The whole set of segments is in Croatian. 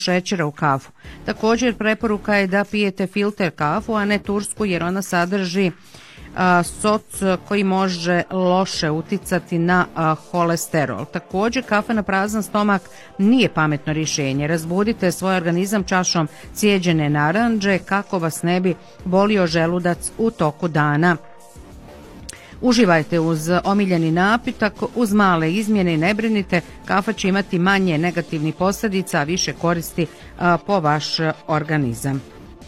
šećera u kafu. Također preporuka je da pijete filter kafu, a ne tursku, jer ona sadrži soc koji može loše uticati na holesterol. Također kafa na prazan stomak nije pametno rješenje. Razbudite svoj organizam čašom cijeđene narandže kako vas ne bi bolio želudac u toku dana. Uživajte uz omiljeni napitak, uz male izmjene i ne brinite, kafa će imati manje negativnih posljedica, a više koristi po vaš organizam.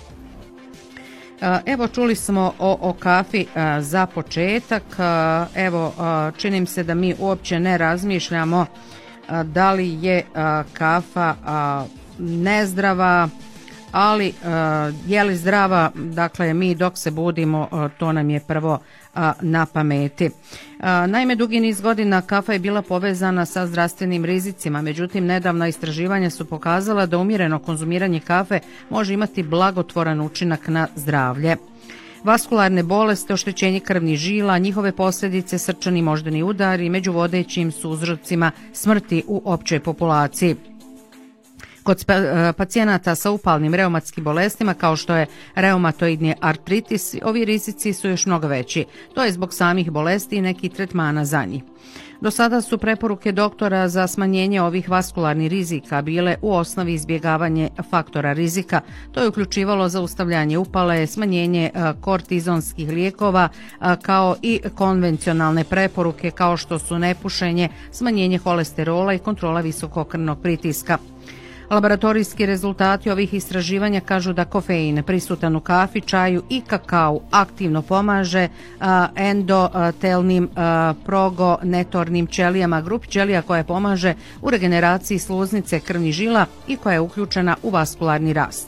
Evo, čuli smo o kafi za početak. Evo, čini mi se da mi uopće ne razmišljamo da li je kafa nezdrava, ali je li zdrava, dakle mi dok se budimo, to nam je prvo na pameti. Naime, dugi niz godina kafa je bila povezana sa zdravstvenim rizicima, međutim nedavna istraživanja su pokazala da umjereno konzumiranje kafe može imati blagotvoran učinak na zdravlje. Vaskularne bolesti, oštećenje krvnih žila, njihove posljedice, srčani moždani udari među vodećim su uzrocima smrti u općoj populaciji. Kod pacijenata sa upalnim reumatskim bolestima kao što je reumatoidni artritis, ovi rizici su još mnogo veći. To je zbog samih bolesti i nekih tretmana za njih. Do sada su preporuke doktora za smanjenje ovih vaskularnih rizika bile u osnovi izbjegavanje faktora rizika. To je uključivalo zaustavljanje upale, smanjenje kortizonskih lijekova, kao i konvencionalne preporuke kao što su nepušenje, smanjenje holesterola i kontrola visokog krvnog pritiska. Laboratorijski rezultati ovih istraživanja kažu da kofein prisutan u kafi, čaju i kakao aktivno pomaže endotelnim progonetornim ćelijama, grupi ćelija koja pomaže u regeneraciji sluznice krvnih žila i koja je uključena u vaskularni rast.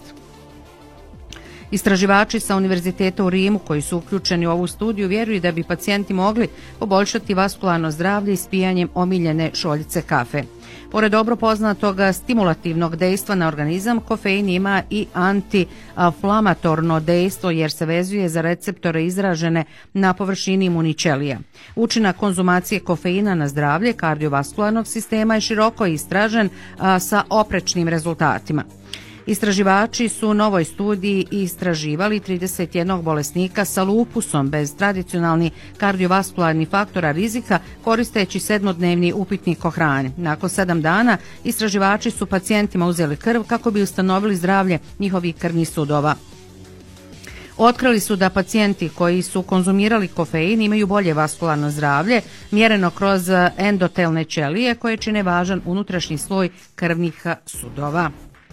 Istraživači sa Univerziteta u Rimu koji su uključeni u ovu studiju vjeruju da bi pacijenti mogli poboljšati vaskularno zdravlje ispijanjem omiljene šoljice kafe. Pored dobro poznatog stimulativnog dejstva na organizam, kofein ima i antiinflamatorno dejstvo jer se vezuje za receptore izražene na površini imunih ćelija. Učinak konzumacije kofeina na zdravlje kardiovaskularnog sistema je široko istražen sa oprečnim rezultatima. Istraživači su u novoj studiji istraživali 31 bolesnika sa lupusom bez tradicionalnih kardiovaskularnih faktora rizika koristeći 7-dnevni upitnik o hrani. Nakon 7 dana istraživači su pacijentima uzeli krv kako bi ustanovili zdravlje njihovih krvnih sudova. Otkrili su da pacijenti koji su konzumirali kofein imaju bolje vaskularno zdravlje, mjereno kroz endotelne ćelije koje čine važan unutrašnji sloj krvnih sudova.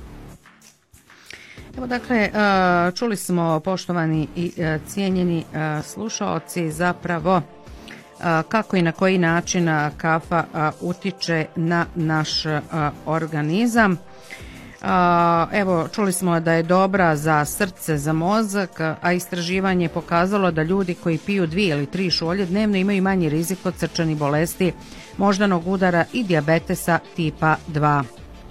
Evo, dakle, čuli smo, poštovani i cijenjeni slušaoci, zapravo kako i na koji način kafa utiče na naš organizam. Evo, čuli smo da je dobra za srce, za mozak, a istraživanje je pokazalo da ljudi koji piju 2 ili 3 šolje dnevno imaju manji rizik od srčanih bolesti, moždanog udara i dijabetesa tipa 2.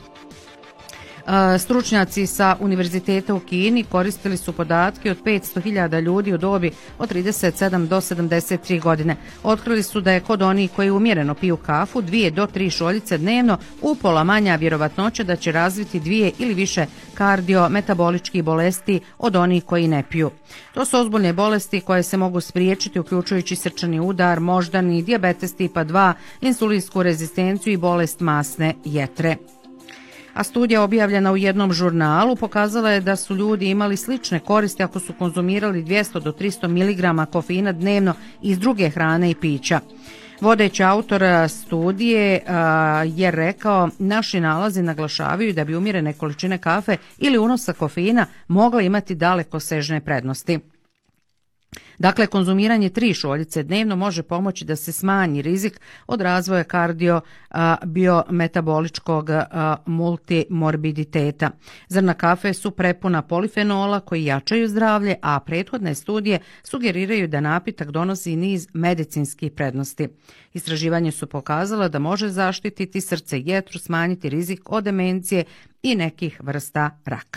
Stručnjaci sa Univerziteta u Kini koristili su podatke od 500.000 ljudi u dobi od 37 do 73 godine. Otkrili su da je kod onih koji umjereno piju kafu 2 do 3 šoljice dnevno upola manja vjerovatnoća da će razviti 2 ili više kardiometaboličkih bolesti od onih koji ne piju. To su ozbiljne bolesti koje se mogu spriječiti uključujući srčani udar, moždani, dijabetes tipa 2, insulinsku rezistenciju i bolest masne jetre. A studija objavljena u jednom žurnalu pokazala je da su ljudi imali slične koristi ako su konzumirali 200 do 300 mg kofeina dnevno iz druge hrane i pića. Vodeći autor studije je rekao, naši nalazi naglašavaju da bi umjerene količine kafe ili unosa kofeina mogla imati dalekosežne prednosti. Dakle, konzumiranje 3 šoljice dnevno može pomoći da se smanji rizik od razvoja biometaboličkog multimorbiditeta. Zrna kafe su prepuna polifenola koji jačaju zdravlje, a prethodne studije sugeriraju da napitak donosi niz medicinskih prednosti. Istraživanje su pokazala da može zaštititi srce i jetru, smanjiti rizik od demencije i nekih vrsta raka.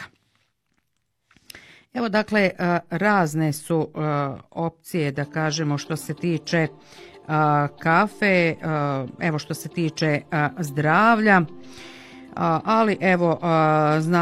Evo, dakle, razne su opcije, da kažemo, što se tiče kafe, evo što se tiče zdravlja, ali evo,